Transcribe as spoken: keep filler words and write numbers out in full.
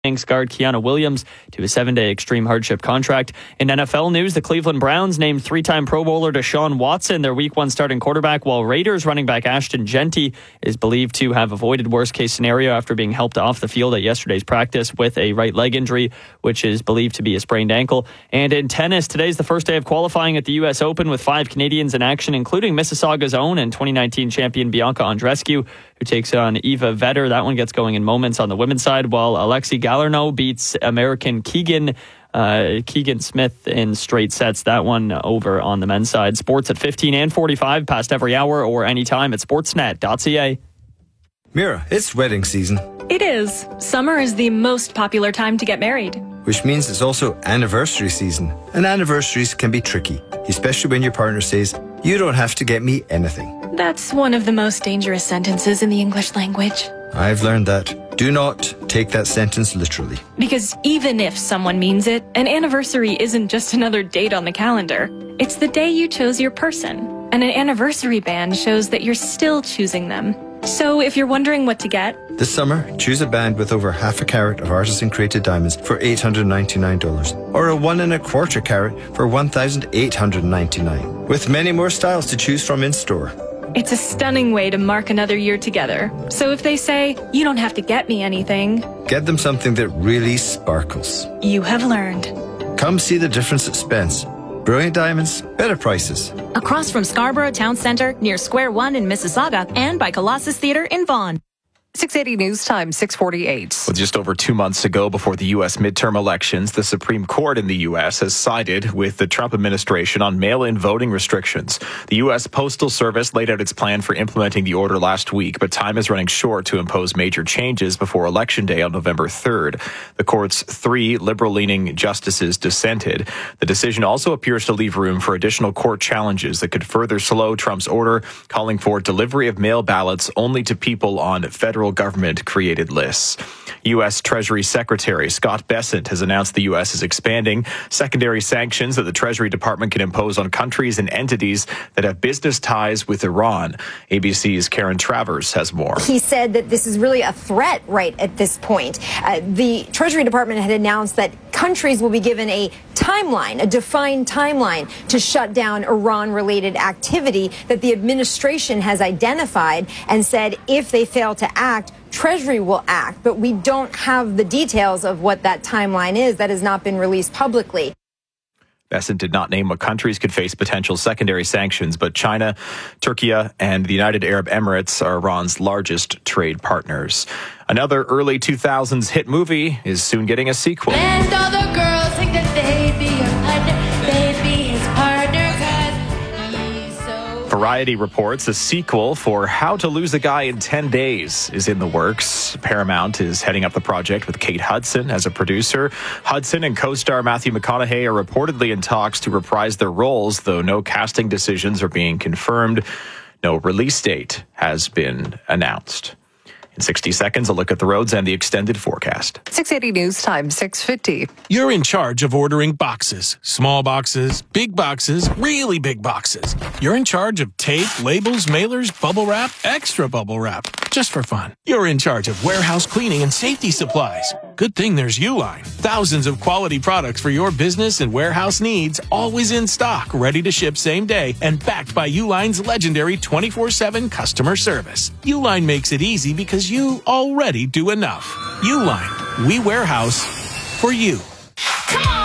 Kings guard Kiana Williams to a seven-day extreme hardship contract. In N F L news, the Cleveland Browns named three-time Pro Bowler Deshaun Watson their Week one starting quarterback, while Raiders running back Ashton Genty is believed to have avoided worst-case scenario after being helped off the field at yesterday's practice with a right leg injury, which is believed to be a sprained ankle. And in tennis, today's the first day of qualifying at the U S Open with five Canadians in action, including Mississauga's own and twenty nineteen champion Bianca Andreescu, who takes on Eva Vetter. That one gets going in moments on the women's side, while Alexi Galarneau beats American Keegan uh, Keegan Smith in straight sets. That one over on the men's side. Sports at fifteen and forty-five, past every hour or anytime at sportsnet dot c a. Mira, it's wedding season. It is. Summer is the most popular time to get married. Which means it's also anniversary season. And anniversaries can be tricky, especially when your partner says, "You don't have to get me anything." That's one of the most dangerous sentences in the English language. I've learned that. Do not take that sentence literally. Because even if someone means it, an anniversary isn't just another date on the calendar. It's the day you chose your person. And an anniversary band shows that you're still choosing them. So if you're wondering what to get, this summer, choose a band with over half a carat of artisan-created diamonds for eight hundred ninety-nine dollars, or a one and a quarter carat for one thousand eight hundred ninety-nine dollars, with many more styles to choose from in store. It's a stunning way to mark another year together. So if they say, "You don't have to get me anything," get them something that really sparkles. You have learned. Come see the difference at Spence. Brilliant diamonds, better prices. Across from Scarborough Town Centre, near Square One in Mississauga, and by Colossus Theatre in Vaughan. six eighty News Time, six forty-eight. Well, just over two months ago, before the U S midterm elections, the Supreme Court in the U S has sided with the Trump administration on mail-in voting restrictions. The U S Postal Service laid out its plan for implementing the order last week, but time is running short to impose major changes before Election Day on November third. The court's three liberal-leaning justices dissented. The decision also appears to leave room for additional court challenges that could further slow Trump's order, calling for delivery of mail ballots only to people on federal government-created lists. U S Treasury Secretary Scott Bessent has announced the U S is expanding secondary sanctions that the Treasury Department can impose on countries and entities that have business ties with Iran. A B C's Karen Travers has more. He said that this is really a threat right at this point. Uh, the Treasury Department had announced that countries will be given a timeline, a defined timeline, to shut down Iran-related activity that the administration has identified and said if they fail to act, Treasury will act. But we don't have the details of what that timeline is. That has not been released publicly. Bessent did not name what countries could face potential secondary sanctions, but China, Turkey, and the United Arab Emirates are Iran's largest trade partners. Another early two thousands hit movie is soon getting a sequel. And all the girls think that they be your partner, they be his partner, 'cause he's so... Variety reports a sequel for How to Lose a Guy in ten days is in the works. Paramount is heading up the project with Kate Hudson as a producer. Hudson and co-star Matthew McConaughey are reportedly in talks to reprise their roles, though no casting decisions are being confirmed. No release date has been announced. In sixty seconds, a look at the roads and the extended forecast. six eighty News Time, six fifty. You're in charge of ordering boxes. Small boxes, big boxes, really big boxes. You're in charge of tape, labels, mailers, bubble wrap, extra bubble wrap. Just for fun. You're in charge of warehouse cleaning and safety supplies. Good thing there's Uline. Thousands of quality products for your business and warehouse needs, always in stock, ready to ship same day, and backed by Uline's legendary twenty-four seven customer service. Uline makes it easy because you already do enough. Uline, we warehouse for you.